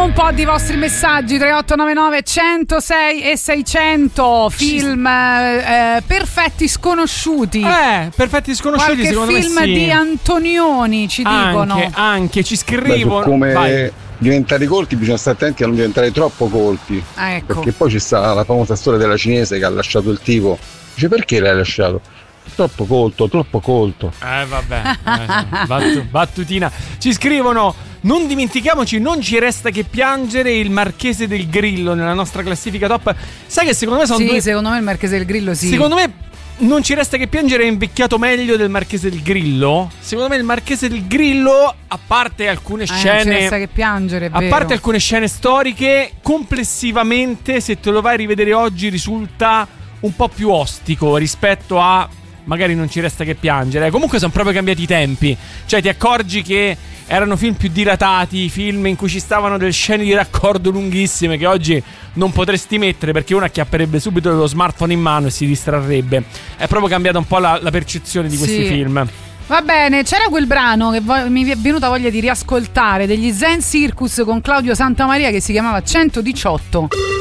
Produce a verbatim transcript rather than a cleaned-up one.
Sentiamo un po' di vostri messaggi. Tre otto nove nove centosei e seicento. Film eh, Perfetti Sconosciuti. Eh, Perfetti Sconosciuti. Qualche secondo film me sì. di Antonioni ci dicono. Anche, anche ci scrivono. Beh, su come Vai. diventare colti bisogna stare attenti a non diventare troppo colti. Ah, ecco. Perché poi ci sta la famosa storia della cinese che ha lasciato il tipo. Dice: perché l'hai lasciato? Troppo colto, troppo colto. Eh vabbè, eh, battu- battutina. Ci scrivono: non dimentichiamoci, non ci resta che piangere, il Marchese del Grillo nella nostra classifica top. Sai che secondo me sono sì, due... secondo me il Marchese del Grillo sì. Secondo me non ci resta che piangere è invecchiato meglio del Marchese del Grillo. Secondo me il Marchese del Grillo, a parte alcune eh, scene, non ci resta che piangere, è a vero. parte alcune scene storiche, complessivamente se te lo vai a rivedere oggi risulta un po' più ostico rispetto a magari non ci resta che piangere. Comunque sono proprio cambiati i tempi. Cioè ti accorgi che erano film più dilatati, film in cui ci stavano delle scene di raccordo lunghissime che oggi non potresti mettere perché uno acchiapperebbe subito lo smartphone in mano e si distrarrebbe. È proprio cambiata un po' la, la percezione di questi sì. film. Va bene, c'era quel brano che vo- mi è venuta voglia di riascoltare, degli Zen Circus con Claudio Santamaria, che si chiamava centodiciotto.